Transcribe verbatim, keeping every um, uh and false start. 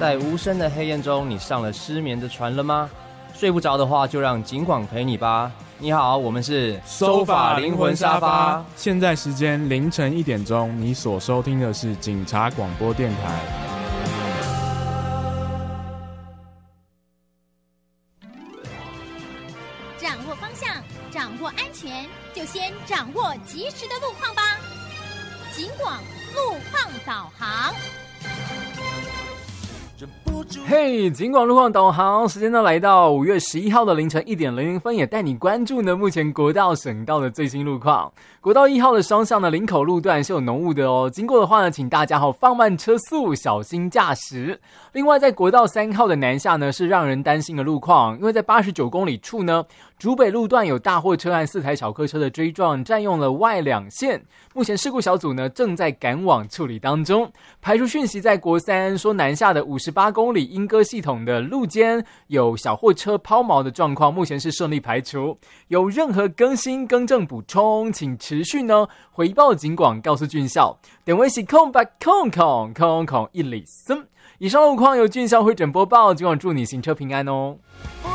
在无声的黑夜中，你上了失眠的船了吗？睡不着的话，就让警广陪你吧。你好，我们是收法灵魂沙发。现在时间凌晨一点钟，你所收听的是警察广播电台。 掌握方向，掌握安全，就先掌握及时的路况吧。警广路况导航。 嘿，警广路况导航时间呢来到五月十一号的凌晨一点零零分，也带你关注呢目前国道、省道的最新路况。国道一号的双向的林口路段是有浓雾的哦，经过的话呢，请大家好放慢车速，小心驾驶。另外，在国道三号的南下呢是让人担心的路况，因为在八十九公里处呢，竹北路段有大货车和四台小客车的追撞，占用了外两线。目前事故小组呢正在赶往处理当中。排除讯息，在国三说南下的五十八公里莺歌系统的路间有小货车抛锚的状况，目前是顺利排除。有任何更新、更正、补充，请持续呢回报警广，告诉军校。点位是空白空空空空一里森。以上路况由军校会诊播报，警广祝你行车平安哦。